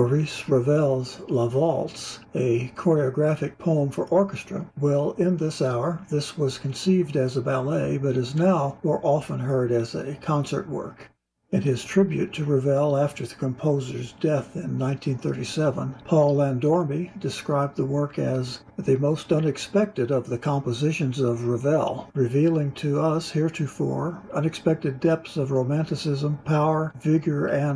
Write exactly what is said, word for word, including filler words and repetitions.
Maurice Ravel's La Valse, a choreographic poem for orchestra. Well, in this hour, this was conceived as a ballet, but is now more often heard as a concert work. In his tribute to Ravel after the composer's death in nineteen thirty-seven, Paul Landormi described the work as the most unexpected of the compositions of Ravel, revealing to us heretofore unexpected depths of romanticism, power, vigor, and